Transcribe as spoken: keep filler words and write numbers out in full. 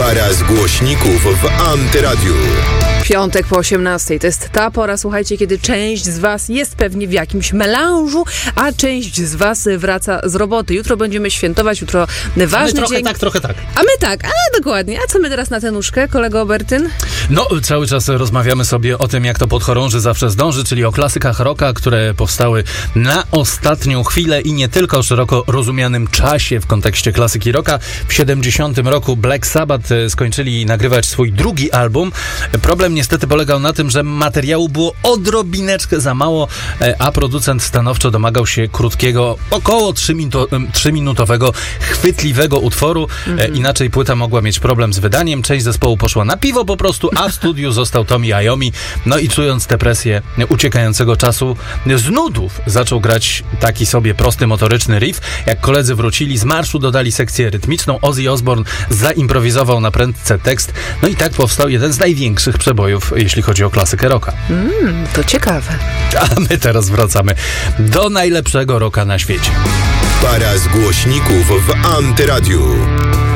Para z głośników w Antyradiu. Piątek po osiemnastej. To jest ta pora, słuchajcie, kiedy część z was jest pewnie w jakimś melanżu, a część z was wraca z roboty. Jutro będziemy świętować, jutro ważny trochę dzień. tak, trochę tak. A my tak, a dokładnie. A co my teraz na tę nóżkę, kolego Obertyn? No, cały czas rozmawiamy sobie o tym, jak to podchorąży zawsze zdąży, czyli o klasykach rocka, które powstały na ostatnią chwilę i nie tylko o szeroko rozumianym czasie w kontekście klasyki rocka. W siedemdziesiątym roku Black Sabbath skończyli nagrywać swój drugi album. Problem niestety polegał na tym, że materiału było odrobineczkę za mało, a producent stanowczo domagał się krótkiego, około trzyminutowego, chwytliwego utworu. Mhm. Inaczej płyta mogła mieć problem z wydaniem. Część zespołu poszła na piwo po prostu, a w studiu został Tommy Iommi. No i czując tę presję uciekającego czasu, z nudów zaczął grać taki sobie prosty motoryczny riff. Jak koledzy wrócili z marszu, dodali sekcję rytmiczną. Ozzy Osbourne zaimprowizował na prędce tekst. No i tak powstał jeden z największych przebojów, jeśli chodzi o klasykę rocka. Mm, to ciekawe. A my teraz wracamy do najlepszego rocka na świecie. Para z głośników w Antyradiu.